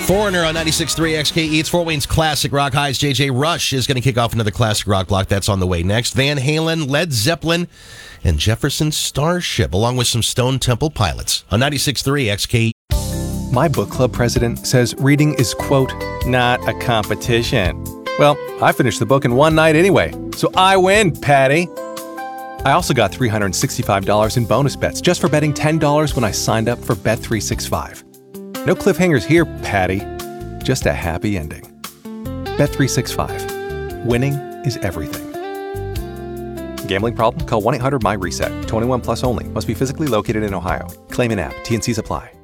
Foreigner on 96.3 XKE. It's Fort Wayne's Classic Rock Highs. JJ Rush is going to kick off another Classic Rock block. That's on the way next. Van Halen, Led Zeppelin, and Jefferson Starship, along with some Stone Temple Pilots on 96.3 XKE. My book club president says reading is, quote, not a competition. Well, I finished the book in one night anyway, so I win, Patty. I also got $365 in bonus bets just for betting $10 when I signed up for Bet365. No cliffhangers here, Patty. Just a happy ending. Bet365. Winning is everything. Gambling problem? Call 1-800-MY-RESET. 21 plus only. Must be physically located in Ohio. Claim in app. T&Cs apply.